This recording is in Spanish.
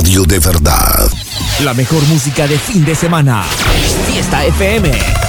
radio de verdad. La mejor música de fin de semana. Fiesta FM.